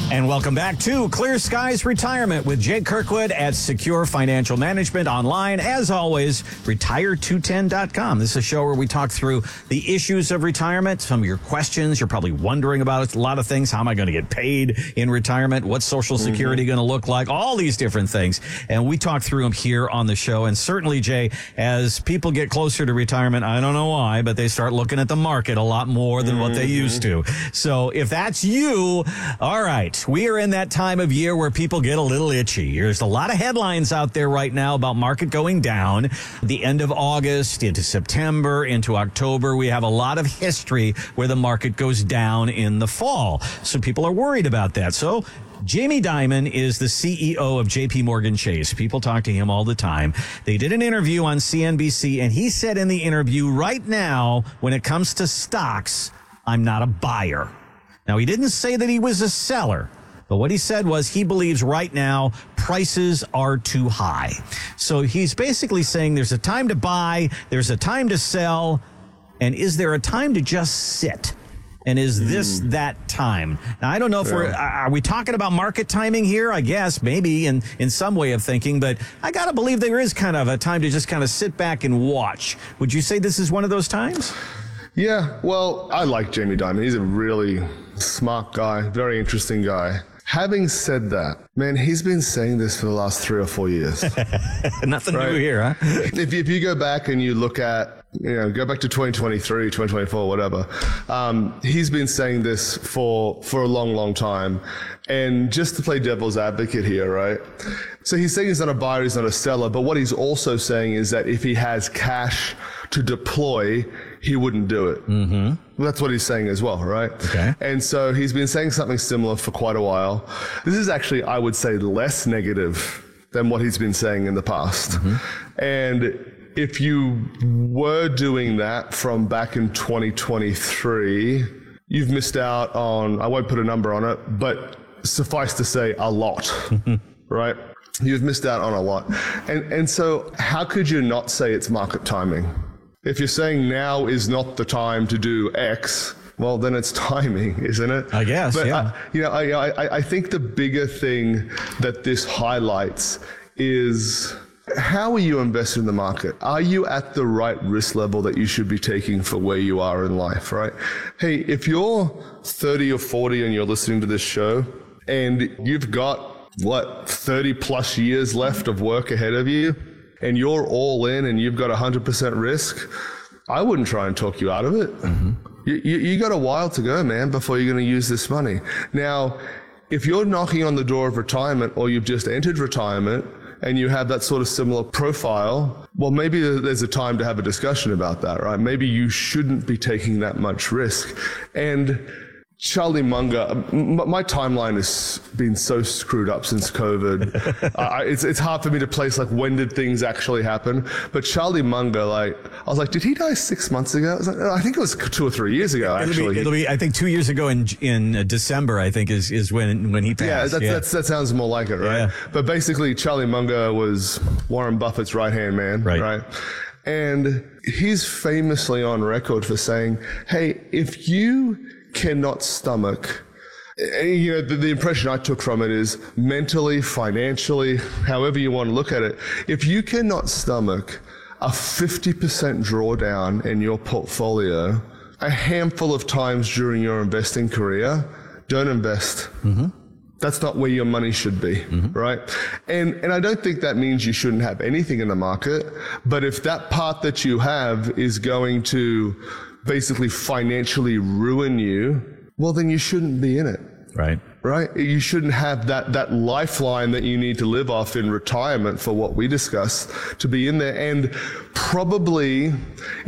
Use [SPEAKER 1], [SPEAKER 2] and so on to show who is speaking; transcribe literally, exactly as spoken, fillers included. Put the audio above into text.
[SPEAKER 1] And welcome back to Clear Skies Retirement with Jake Kirkwood at Secure Financial Management online. As always, retire two ten dot com. This is a show where we talk through the issues of retirement, some of your questions. You're probably wondering about a lot of things. How am I going to get paid in retirement? What's Social Security mm-hmm. going to look like? All these different things. And we talk through them here on the show. And certainly, Jay, as people get closer to retirement, I don't know why, but they start looking at the market a lot more than mm-hmm. what they used to. So if that's you, all right. We are in that time of year where people get a little itchy. There's a lot of headlines out there right now about market going down. The end of August into September into October, we have a lot of history where the market goes down in the fall. So people are worried about that. So Jamie Dimon is the C E O of J P Morgan Chase. People talk to him all the time. They did an interview on C N B C, and he said in the interview, right now, when it comes to stocks, I'm not a buyer. Now, he didn't say that he was a seller, but what he said was he believes right now prices are too high. So he's basically saying there's a time to buy, there's a time to sell, and is there a time to just sit? And is this mm. that time? Now, I don't know if yeah. we're, are we talking about market timing here? I guess maybe in, in some way of thinking, but I got to believe there is kind of a time to just kind of sit back and watch. Would you say this is one of those times?
[SPEAKER 2] Yeah, well, I like Jamie Dimon. He's a really smart guy, very interesting guy. Having said that, man, he's been saying this for the last three or four years.
[SPEAKER 1] Nothing right? new here, huh?
[SPEAKER 2] If you, if you go back and you look at, you know, go back to twenty twenty-three, twenty twenty-four, whatever, um, he's been saying this for, for a long, long time. And just to play devil's advocate here, right? So he's saying he's not a buyer, he's not a seller, but what he's also saying is that if he has cash to deploy, he wouldn't do it. Mm-hmm. That's what he's saying as well, right?
[SPEAKER 1] Okay.
[SPEAKER 2] And so he's been saying something similar for quite a while. This is actually, I would say, less negative than what he's been saying in the past. Mm-hmm. And if you were doing that from back in twenty twenty-three, you've missed out on, I won't put a number on it, but suffice to say, a lot, right? You've missed out on a lot. And and so how could you not say it's market timing? If you're saying now is not the time to do X, well, then it's timing, isn't it?
[SPEAKER 1] I guess,
[SPEAKER 2] but,
[SPEAKER 1] yeah.
[SPEAKER 2] Uh, you know, I, I, I think the bigger thing that this highlights is how are you invested in the market? Are you at the right risk level that you should be taking for where you are in life, right? Hey, if you're thirty or forty and you're listening to this show and you've got, what, thirty plus years left of work ahead of you, and you're all in and you've got one hundred percent risk, I wouldn't try and talk you out of it. Mm-hmm. You, you, you got a while to go, man, before you're going to use this money. Now, if you're knocking on the door of retirement or you've just entered retirement and you have that sort of similar profile, well, maybe there's a time to have a discussion about that, right? Maybe you shouldn't be taking that much risk. And Charlie Munger, my timeline has been so screwed up since COVID. uh, it's it's hard for me to place like when did things actually happen. But Charlie Munger, like I was like, did he die six months ago? I, was like, I think it was two or three years ago. Actually,
[SPEAKER 1] it'll be, it'll be I think two years ago in in December. I think is is when when he passed.
[SPEAKER 2] Yeah, that's,
[SPEAKER 1] yeah.
[SPEAKER 2] That's, that sounds more like it, right? Yeah. But basically, Charlie Munger was Warren Buffett's right hand man,
[SPEAKER 1] right?
[SPEAKER 2] right? And he's famously on record for saying, "Hey, if you cannot stomach," you know, the, the impression I took from it is mentally, financially, however you want to look at it, if you cannot stomach a fifty percent drawdown in your portfolio a handful of times during your investing career, don't invest. Mm-hmm. That's not where your money should be, mm-hmm. right? And and I don't think that means you shouldn't have anything in the market, but if that part that you have is going to basically financially ruin you, well, then you shouldn't be in it.
[SPEAKER 1] Right.
[SPEAKER 2] Right? You shouldn't have that, that lifeline that you need to live off in retirement for what we discussed to be in there. And probably